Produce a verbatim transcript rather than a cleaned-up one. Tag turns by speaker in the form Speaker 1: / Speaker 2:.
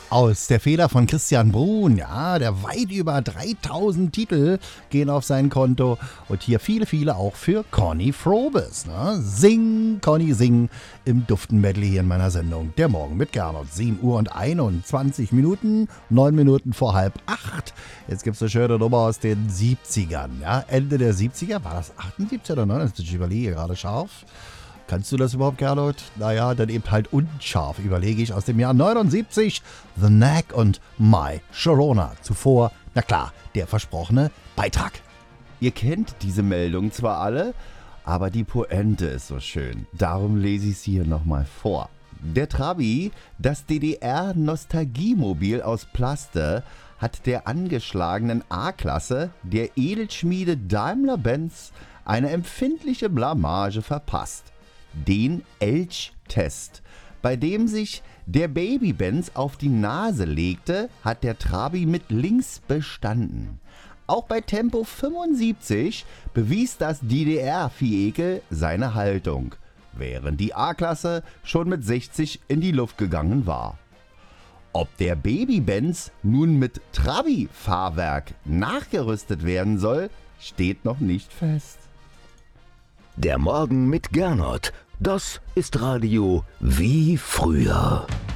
Speaker 1: Aus der Feder von Christian Bruhn, ja, der weit über dreitausend Titel gehen auf sein Konto und hier viele, viele auch für Conny Frobes. Ne? Sing, Conny, sing im Duften-Medley hier in meiner Sendung. Der Morgen mit Gernot. sieben Uhr und einundzwanzig Minuten, neun Minuten vor halb acht. Jetzt gibt es eine schöne Nummer aus den siebzigern. Ja? Ende der siebziger, war das achtundsiebzig oder neunundsiebzig? Ich überlege gerade scharf. Kannst du das überhaupt, Gernot? Naja, dann eben halt unscharf, überlege ich, aus dem Jahr neunundsiebzig. The Knack und My Sharona. Zuvor, na klar, der versprochene Beitrag.
Speaker 2: Ihr kennt diese Meldung zwar alle, aber die Pointe ist so schön. Darum lese ich sie hier nochmal vor. Der Trabi, das D D R-Nostalgiemobil aus Plaste, hat der angeschlagenen A-Klasse der Edelschmiede Daimler-Benz eine empfindliche Blamage verpasst. Den Elch-Test, bei dem sich der Baby-Benz auf die Nase legte, hat der Trabi mit links bestanden. Auch bei Tempo fünfundsiebzig bewies das D D R-Vierekel seine Haltung, während die A-Klasse schon mit sechzig in die Luft gegangen war. Ob der Baby-Benz nun mit Trabi-Fahrwerk nachgerüstet werden soll, steht noch nicht fest.
Speaker 3: Der Morgen mit Gernot, das ist Radio wie früher.